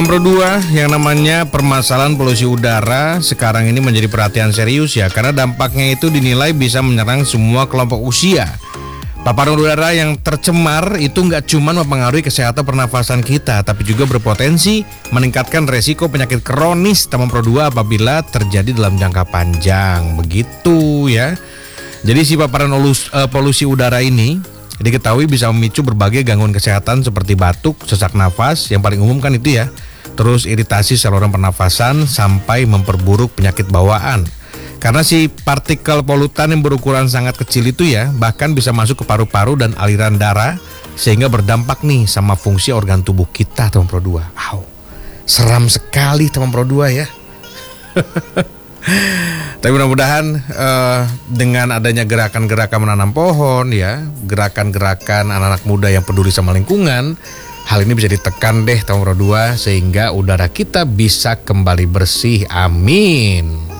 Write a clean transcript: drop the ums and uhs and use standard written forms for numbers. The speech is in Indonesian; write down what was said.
Nomor 2, yang namanya permasalahan polusi udara sekarang ini menjadi perhatian serius ya, karena dampaknya itu dinilai bisa menyerang semua kelompok usia. Paparan udara yang tercemar itu nggak cuma mempengaruhi kesehatan pernafasan kita, tapi juga berpotensi meningkatkan resiko penyakit kronis Pro 2 apabila terjadi dalam jangka panjang. Begitu ya. Jadi si paparan polusi udara ini diketahui bisa memicu berbagai gangguan kesehatan seperti batuk, sesak nafas, yang paling umum kan itu ya. Terus iritasi saluran pernafasan sampai memperburuk penyakit bawaan. Karena si partikel polutan yang berukuran sangat kecil itu ya, bahkan bisa masuk ke paru-paru dan aliran darah, sehingga berdampak nih sama fungsi organ tubuh kita, Pro 2. Wow, seram sekali Pro 2 ya. Tapi mudah-mudahan dengan adanya gerakan-gerakan menanam pohon ya, gerakan-gerakan anak-anak muda yang peduli sama lingkungan, hal ini bisa ditekan deh Pro 2 sehingga udara kita bisa kembali bersih. Amin.